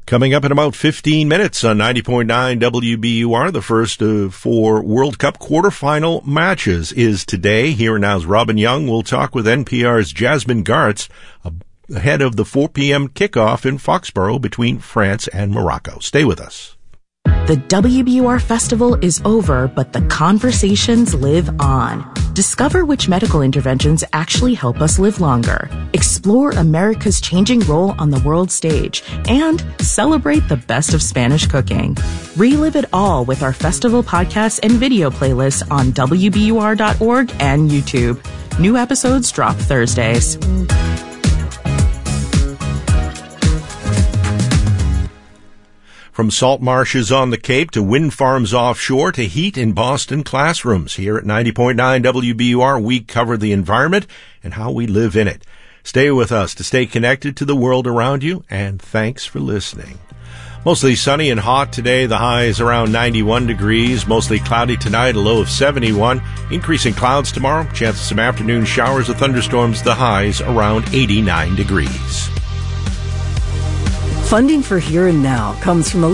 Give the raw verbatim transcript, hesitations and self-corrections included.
Coming up in about fifteen minutes on ninety point nine W B U R, the first of four World Cup quarterfinal matches is today. Here and now's Robin Young. We'll talk with N P R's Jasmine Gartz ahead of the four p.m. kickoff in Foxborough between France and Morocco. Stay with us. The W B U R Festival is over, but the conversations live on. Discover which medical interventions actually help us live longer. Explore America's changing role on the world stage and celebrate the best of Spanish cooking. Relive it all with our festival podcasts and video playlists on W B U R dot org and YouTube. New episodes drop Thursdays. From salt marshes on the Cape to wind farms offshore to heat in Boston classrooms, here at ninety point nine W B U R, we cover the environment and how we live in it. Stay with us to stay connected to the world around you, and thanks for listening. Mostly sunny and hot today. The high is around ninety-one degrees. Mostly cloudy tonight, a low of seventy-one. Increasing clouds tomorrow. Chance of some afternoon showers or thunderstorms. The highs around eighty-nine degrees. Funding for Here and Now comes from the